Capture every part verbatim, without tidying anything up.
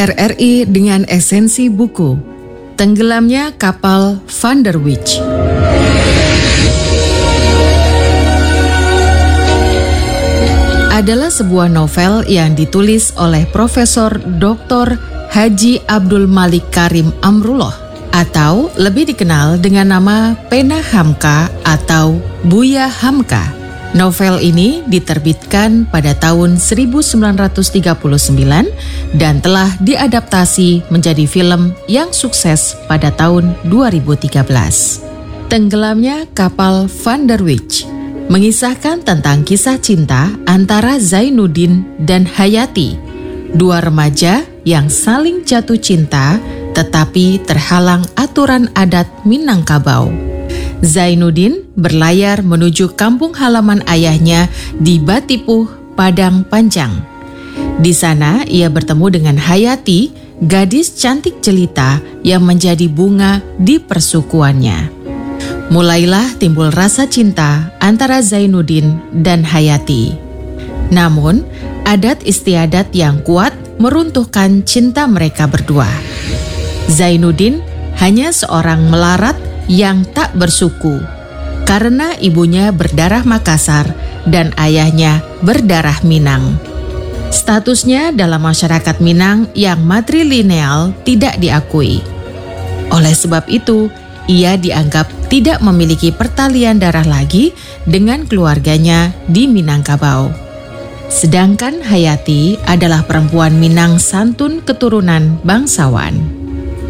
R R I dengan esensi buku. Tenggelamnya kapal Van der Wijk. Adalah sebuah novel yang ditulis oleh Profesor Doktor Haji Abdul Malik Karim Amrullah atau lebih dikenal dengan nama Pena Hamka atau Buya Hamka. Novel ini diterbitkan pada tahun seribu sembilan ratus tiga puluh sembilan dan telah diadaptasi menjadi film yang sukses pada tahun dua ribu tiga belas. Tenggelamnya kapal Van der Wijk mengisahkan tentang kisah cinta antara Zainuddin dan Hayati, dua remaja yang saling jatuh cinta tetapi terhalang aturan adat Minangkabau. Zainuddin berlayar menuju kampung halaman ayahnya di Batipuh, Padang Panjang. Di sana ia bertemu dengan Hayati, gadis cantik jelita yang menjadi bunga di persukuannya. Mulailah timbul rasa cinta antara Zainuddin dan Hayati. Namun, adat istiadat yang kuat meruntuhkan cinta mereka berdua. Zainuddin hanya seorang melarat yang tak bersuku karena ibunya berdarah Makassar dan ayahnya berdarah Minang. Statusnya dalam masyarakat Minang yang matrilineal tidak diakui. Oleh sebab itu, ia dianggap tidak memiliki pertalian darah lagi dengan keluarganya di Minangkabau. Sedangkan Hayati adalah perempuan Minang santun keturunan bangsawan.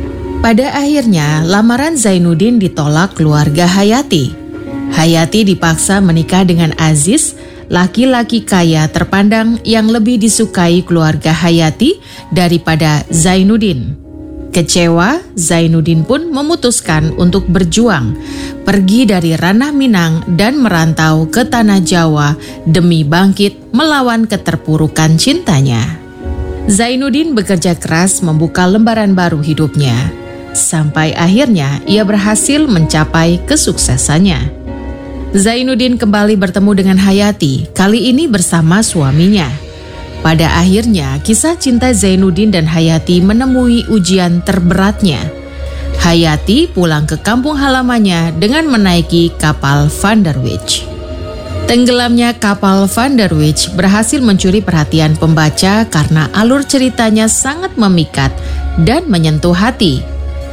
Pada akhirnya, lamaran Zainuddin ditolak keluarga Hayati. Hayati dipaksa menikah dengan Aziz, laki-laki kaya terpandang yang lebih disukai keluarga Hayati daripada Zainuddin. Kecewa, Zainuddin pun memutuskan untuk berjuang, pergi dari ranah Minang dan merantau ke tanah Jawa demi bangkit melawan keterpurukan cintanya. Zainuddin bekerja keras membuka lembaran baru hidupnya. Sampai akhirnya ia berhasil mencapai kesuksesannya. Zainuddin kembali bertemu dengan Hayati, kali ini bersama suaminya. Pada akhirnya kisah cinta Zainuddin dan Hayati menemui ujian terberatnya. Hayati pulang ke kampung halamannya dengan menaiki kapal Van der Wijk. Tenggelamnya kapal Van der Wijk berhasil mencuri perhatian pembaca karena alur ceritanya sangat memikat dan menyentuh hati.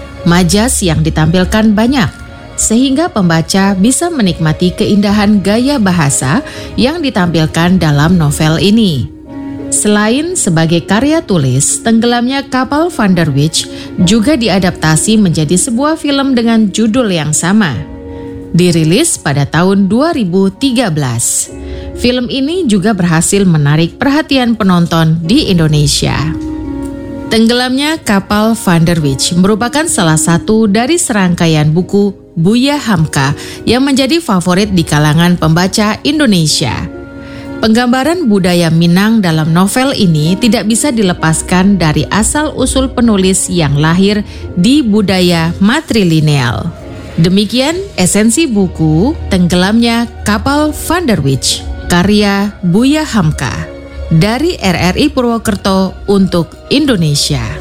Majas yang ditampilkan banyak, sehingga pembaca bisa menikmati keindahan gaya bahasa yang ditampilkan dalam novel ini. Selain sebagai karya tulis, Tenggelamnya kapal Van der Wijk juga diadaptasi menjadi sebuah film dengan judul yang sama. Dirilis pada tahun dua ribu tiga belas. Film ini juga berhasil menarik perhatian penonton di Indonesia. Tenggelamnya kapal Van der Wijk merupakan salah satu dari serangkaian buku Buya Hamka yang menjadi favorit di kalangan pembaca Indonesia. Penggambaran budaya Minang dalam novel ini tidak bisa dilepaskan dari asal-usul penulis yang lahir di budaya matrilineal. Demikian esensi buku Tenggelamnya kapal Van der Wijk, karya Buya Hamka. Dari R R I Purwokerto untuk Indonesia.